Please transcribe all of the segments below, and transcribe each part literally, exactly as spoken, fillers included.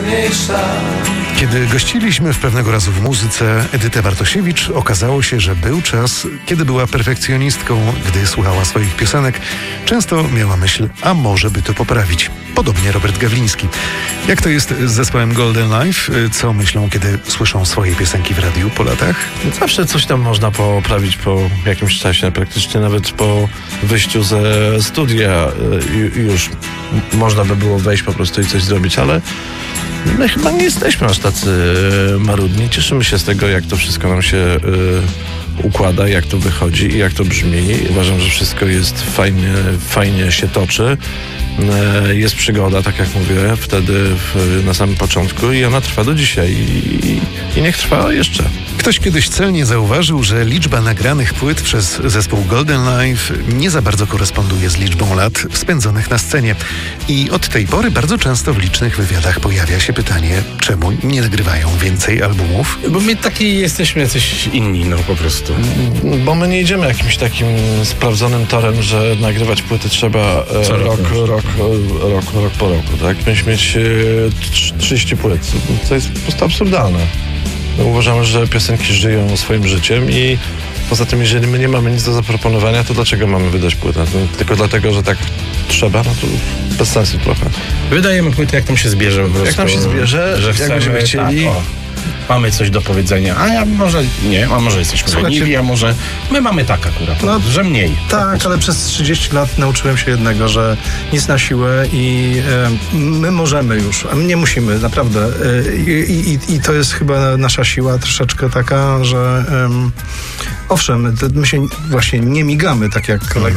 najczarniejsza. Kiedy gościliśmy w pewnego razu w muzyce Edytę Bartosiewicz, okazało się, że był czas, kiedy była perfekcjonistką. Gdy słuchała swoich piosenek, często miała myśl, a może by to poprawić. Podobnie Robert Gawliński. Jak to jest z zespołem Golden Life? Co myślą, kiedy słyszą swoje piosenki w radiu po latach? Zawsze coś tam można poprawić po jakimś czasie. Praktycznie nawet po wyjściu ze studia y, już można by było wejść po prostu i coś zrobić, ale my chyba nie jesteśmy aż tacy marudni. Cieszymy się z tego, jak to wszystko nam się y, układa, jak to wychodzi i jak to brzmi. Uważam, że wszystko jest fajnie, fajnie się toczy. Jest przygoda, tak jak mówię, wtedy w, na samym początku i ona trwa do dzisiaj i, i niech trwa jeszcze. Ktoś kiedyś celnie zauważył, że liczba nagranych płyt przez zespół Golden Life nie za bardzo koresponduje z liczbą lat spędzonych na scenie. I od tej pory bardzo często w licznych wywiadach pojawia się pytanie, czemu nie nagrywają więcej albumów? Bo my taki jesteśmy jacyś inni, no po prostu. Bo my nie idziemy jakimś takim sprawdzonym torem, że nagrywać płyty trzeba Co rok, roku. rok, rok, rok po roku, tak? Powinniśmy mieć trzydzieści płyt, co jest po prostu absurdalne. My uważamy, że piosenki żyją swoim życiem i poza tym, jeżeli my nie mamy nic do zaproponowania, to dlaczego mamy wydać płytę? No, tylko dlatego, że tak trzeba? No to bez sensu trochę. Wydajemy płytę, jak tam się zbierze po prostu. Jak nam się zbierze, że jak chcemy, będziemy chcieli. Tak, o, mamy coś do powiedzenia, a ja może nie, a może jesteśmy Słuchajcie, leniwi, a może my mamy tak akurat, No, że mniej. Tak, ale przez trzydzieści lat nauczyłem się jednego, że nic na siłę i e, my możemy już, a my nie musimy, naprawdę. E, i, i, I to jest chyba nasza siła troszeczkę taka, że em, owszem, to my się właśnie nie migamy, tak jak kolega.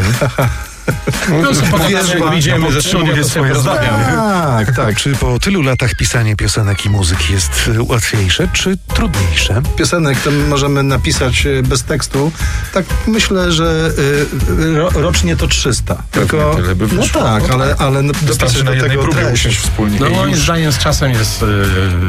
No co pogadamy, Wierzę, jak wyjdziemy ze studia, to sobie rozmawiamy. Tak, tak. Czy po tylu latach pisanie piosenek i muzyki jest łatwiejsze, czy trudniejsze? Piosenek to możemy napisać e, bez tekstu. Tak myślę, że e, ro, rocznie to trzysta. Tylko, tyle by no wyszło. tak, No ale, ale no, dopisać Wystarczy na do jednej tego próbie treść. usiąść wspólnie No i moim już. zdaniem z czasem jest